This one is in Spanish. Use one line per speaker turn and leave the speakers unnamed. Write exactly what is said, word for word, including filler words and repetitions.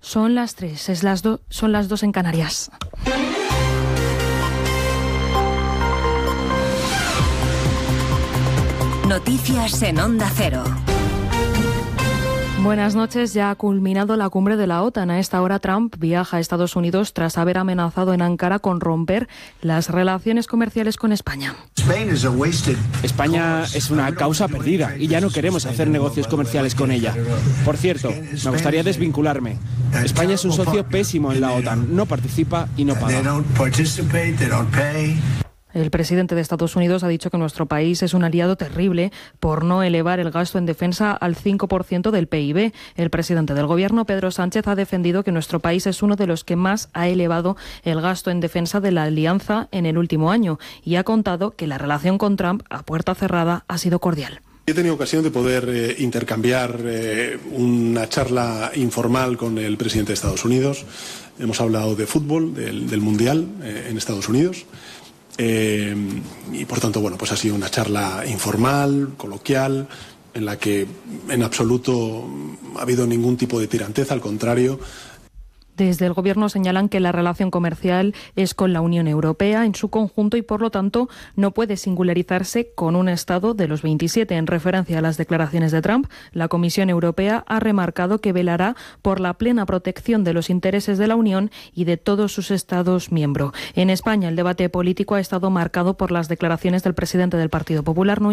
Son las tres, es las do- son las dos en Canarias.
Noticias en Onda Cero.
Buenas noches. Ya ha culminado la cumbre de la OTAN. A esta hora Trump viaja a Estados Unidos tras haber amenazado en Ankara con romper las relaciones comerciales con España.
España es una causa perdida y ya no queremos hacer negocios comerciales con ella. Por cierto, me gustaría desvincularme. España es un socio pésimo en la OTAN. No participa y no paga.
El presidente de Estados Unidos ha dicho que nuestro país es un aliado terrible por no elevar el gasto en defensa al cinco por ciento del P I B. El presidente del Gobierno, Pedro Sánchez, ha defendido que nuestro país es uno de los que más ha elevado el gasto en defensa de la alianza en el último año y ha contado que la relación con Trump a puerta cerrada ha sido cordial.
He tenido ocasión de poder eh, intercambiar eh, una charla informal con el presidente de Estados Unidos. Hemos hablado de fútbol, del, del Mundial eh, en Estados Unidos. Eh, y por tanto, bueno, pues ha sido una charla informal, coloquial, en la que en absoluto ha habido ningún tipo de tiranteza, al contrario.
Desde el Gobierno señalan que la relación comercial es con la Unión Europea en su conjunto y, por lo tanto, no puede singularizarse con un Estado de los veintisiete. En referencia a las declaraciones de Trump, la Comisión Europea ha remarcado que velará por la plena protección de los intereses de la Unión y de todos sus Estados miembros. En España, el debate político ha estado marcado por las declaraciones del presidente del Partido Popular,